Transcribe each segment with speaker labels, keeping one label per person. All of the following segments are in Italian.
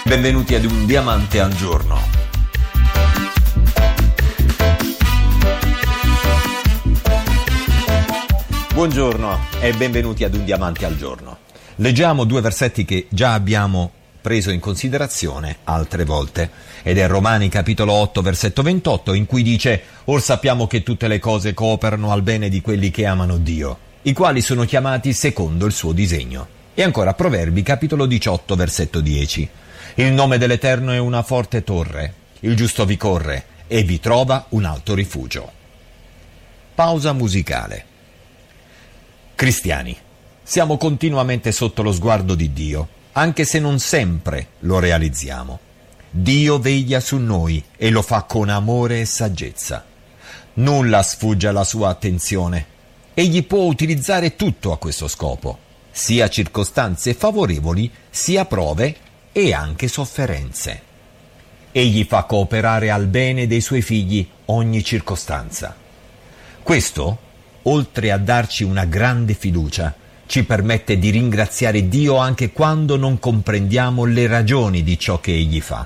Speaker 1: Benvenuti ad Un Diamante al Giorno. Buongiorno e benvenuti ad Un Diamante al Giorno. Leggiamo due versetti che già abbiamo preso in considerazione altre volte, ed è Romani capitolo 8 versetto 28, in cui dice: «Or sappiamo che tutte le cose cooperano al bene di quelli che amano Dio, i quali sono chiamati secondo il suo disegno». E ancora Proverbi capitolo 18 versetto 10: «Il nome dell'Eterno è una forte torre, il giusto vi corre e vi trova un alto rifugio». Pausa musicale. Cristiani, siamo continuamente sotto lo sguardo di Dio, anche se non sempre lo realizziamo. Dio veglia su noi e lo fa con amore e saggezza. Nulla sfugge alla sua attenzione. Egli può utilizzare tutto a questo scopo, sia circostanze favorevoli, sia prove e anche sofferenze. Egli fa cooperare al bene dei suoi figli ogni circostanza. Questo, oltre a darci una grande fiducia, ci permette di ringraziare Dio anche quando non comprendiamo le ragioni di ciò che Egli fa.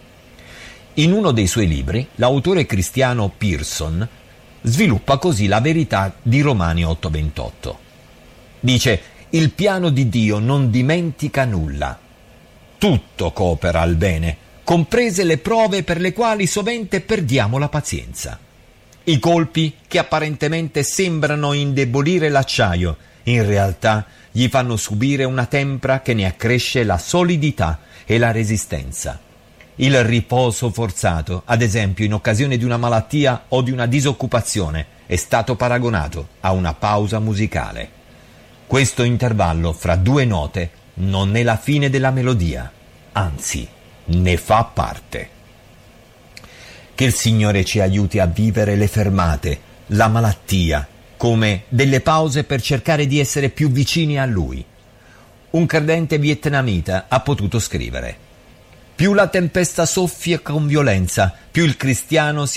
Speaker 1: In uno dei suoi libri, l'autore cristiano Pearson sviluppa così la verità di Romani 8:28. Dice: «Il piano di Dio non dimentica nulla. Tutto coopera al bene, comprese le prove per le quali sovente perdiamo la pazienza. I colpi che apparentemente sembrano indebolire l'acciaio, in realtà gli fanno subire una tempra che ne accresce la solidità e la resistenza. Il riposo forzato, ad esempio in occasione di una malattia o di una disoccupazione, è stato paragonato a una pausa musicale. Questo intervallo fra due note non è la fine della melodia, anzi, ne fa parte». Che il Signore ci aiuti a vivere le fermate, la malattia, come delle pause per cercare di essere più vicini a Lui. Un credente vietnamita ha potuto scrivere: «Più la tempesta soffia con violenza, più il cristiano si